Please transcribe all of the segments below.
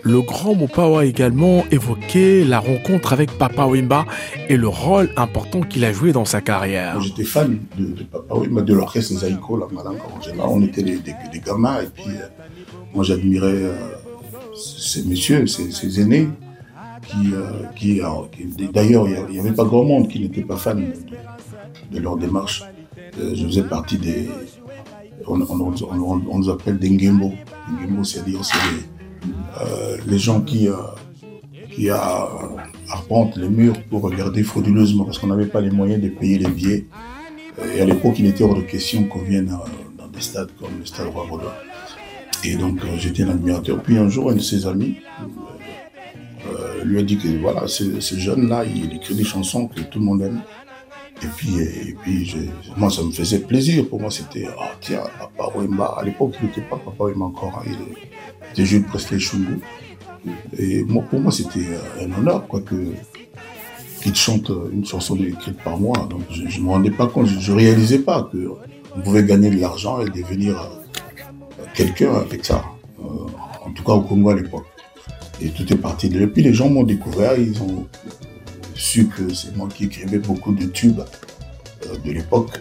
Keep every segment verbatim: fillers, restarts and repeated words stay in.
Le grand Mopao a également évoqué la rencontre avec Papa Wemba et le rôle important qu'il a joué dans sa carrière. Moi, j'étais fan de, de Papa Wemba, de l'orchestre Zaïko, la Malanga en général. On était des, des, des gamins et puis euh, moi j'admirais euh, ces messieurs, ces, ces aînés qui, euh, qui, euh, qui d'ailleurs il n'y avait pas grand monde qui n'était pas fan de, de leur démarche. Euh, je faisais partie des... On, on, on, on, on nous appelle des Ngembo. Ngembo, c'est-à-dire c'est les, euh, les gens qui, euh, qui euh, arpentent les murs pour regarder frauduleusement parce qu'on n'avait pas les moyens de payer les billets. Et à l'époque, il était hors de question qu'on vienne euh, dans des stades comme le stade Roi Baudouin. Et donc, euh, j'étais un admirateur. Puis un jour, un de ses amis euh, lui a dit que voilà, ce, ce jeune-là, il écrit des chansons que tout le monde aime. Et puis, et puis je, moi, ça me faisait plaisir. Pour moi, c'était, ah oh, tiens, Papa Wemba. À l'époque, il n'était pas Papa Wemba encore. Hein, il était Jules Presley Chungu. Et moi, pour moi, c'était un honneur, quoi, que, qu'il chante une chanson écrite par moi. Donc, je ne me rendais pas compte, je ne réalisais pas qu'on pouvait gagner de l'argent et devenir euh, quelqu'un avec ça. Euh, en tout cas, au Congo à l'époque. Et tout est parti de là. Et puis, les gens m'ont découvert, ils ont su que c'est moi qui écrivais beaucoup de tubes euh, de l'époque.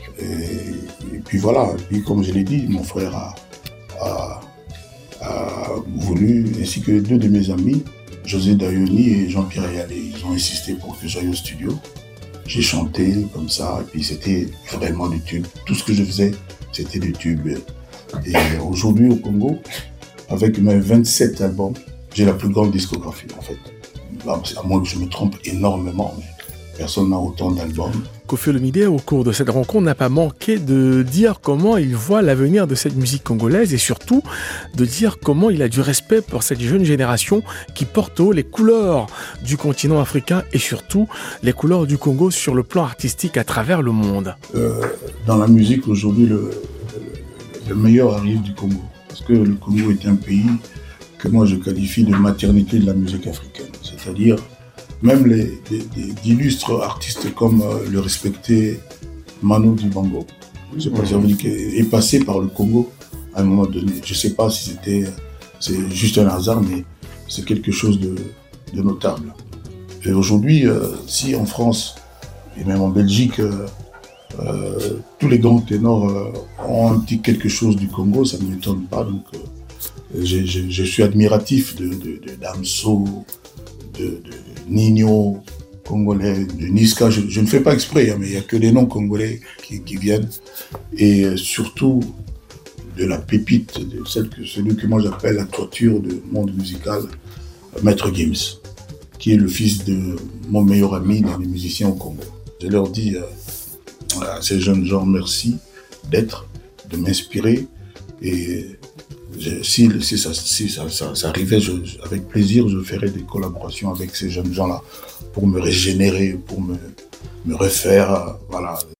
Et, et puis voilà, et puis comme je l'ai dit, mon frère a, a, a voulu, ainsi que deux de mes amis, José Dayoni et Jean-Pierre Ayalé, ils ont insisté pour que j'aille au studio. J'ai chanté comme ça, et puis c'était vraiment du tube. Tout ce que je faisais, c'était du tube. Et aujourd'hui au Congo, avec mes vingt-sept albums, j'ai la plus grande discographie en fait. À moins que je me trompe énormément, mais personne n'a autant d'albums. Koffi Olomide, au cours de cette rencontre, n'a pas manqué de dire comment il voit l'avenir de cette musique congolaise et surtout de dire comment il a du respect pour cette jeune génération qui porte haut les couleurs du continent africain et surtout les couleurs du Congo sur le plan artistique à travers le monde. Euh, dans la musique, aujourd'hui, le, le, le meilleur arrive du Congo. Parce que le Congo est un pays que moi je qualifie de maternité de la musique africaine. C'est-à-dire, même les, les, les d'illustres artistes comme euh, le respecté Manu Dibango, je sais pas si ça veut dire qu'il est passé par le Congo à un moment donné. Je ne sais pas si c'était c'est juste un hasard, mais c'est quelque chose de, de notable. Et aujourd'hui, euh, si en France et même en Belgique, euh, euh, tous les grands ténors euh, ont un petit quelque chose du Congo, ça ne m'étonne pas. Donc, euh, Je, je, je suis admiratif de, de, de Damso, de, de Nino, congolais, de Niska. Je, je ne fais pas exprès, hein, mais il n'y a que des noms congolais qui, qui viennent. Et surtout de la pépite, de celle que, celui que moi j'appelle la toiture du monde musical, Maître Gims, qui est le fils de mon meilleur ami dans les musiciens au Congo. Je leur dis euh, à ces jeunes gens, merci d'être, de m'inspirer. Et Je, si si, ça, si ça, ça, ça arrivait, je, avec plaisir, je ferais des collaborations avec ces jeunes gens-là pour me régénérer, pour me, me refaire. Voilà.